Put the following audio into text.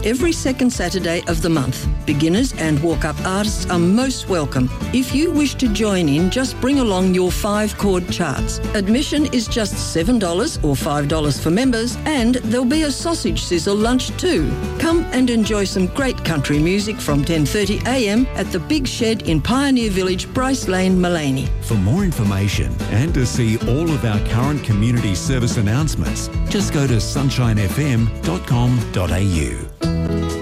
every second Saturday of the month. Beginners and walk-up artists are most welcome. If you wish to join in, just bring along your 5-chord charts. Admission is just $7 or $5 for members, and there'll be a sausage sizzle lunch too. Come and enjoy some great country music from 10:30am at the Big Shed in Pioneer Village, Bryce Lane, Maleny. For more information and to see all of our current community service announcements, just go to sunshinefm.com.au.